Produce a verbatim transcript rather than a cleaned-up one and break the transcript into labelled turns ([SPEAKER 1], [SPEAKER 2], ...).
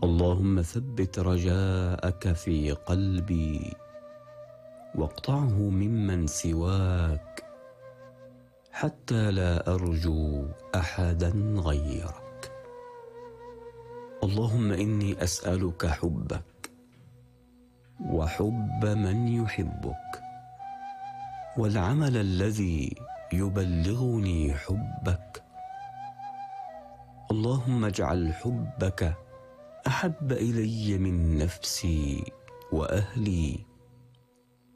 [SPEAKER 1] اللهم ثبت رجاءك في قلبي واقطعه ممن سواك حتى لا أرجو أحدا غيرك. اللهم إني أسألك حبك وحب من يحبك والعمل الذي يبلغني حبك. اللهم اجعل حبك أحب إلي من نفسي وأهلي